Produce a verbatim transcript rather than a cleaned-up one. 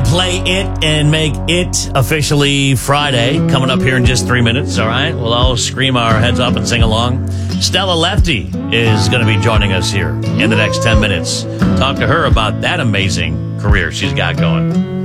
play it and make it officially Friday. Coming up here in just three minutes, all right? We'll all scream our heads up and sing along. Stella Lefty is going to be joining us here in the next ten minutes. Talk to her about that amazing career she's got going.